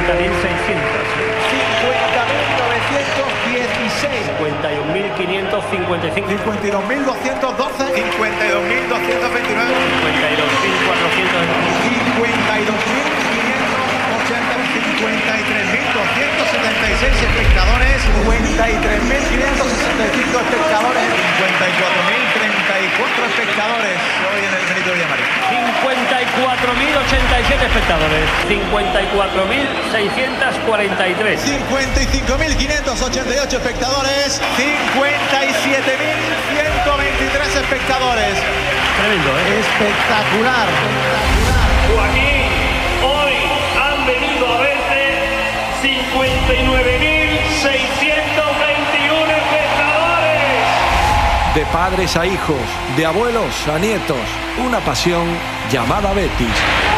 52.512. 52.229. 53.276 espectadores. 53.565 espectadores. 54.034 espectadores hoy en el Benito Villamarín. 54.087 espectadores. 54.643. 55.588 espectadores. 57.123 espectadores. Tremendo, ¿eh? Espectacular. Joaquín, hoy han venido a verte 59.621 espectadores. De padres a hijos, de abuelos a nietos, una pasión llamada Betis.